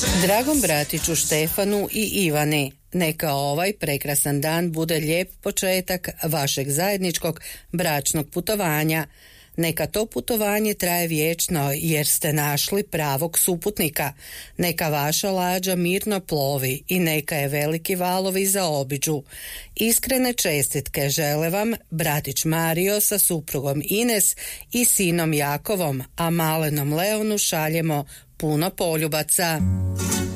Dragom bratiću Štefanu i Ivani, neka ovaj prekrasan dan bude lijep početak vašeg zajedničkog bračnog putovanja. Neka to putovanje traje vječno jer ste našli pravog suputnika. Neka vaša lađa mirno plovi i neka je veliki valovi zaobiđu. Iskrene čestitke žele vam bratić Mario sa suprugom Ines i sinom Jakovom, a malenom Leonu šaljemo puno poljubaca.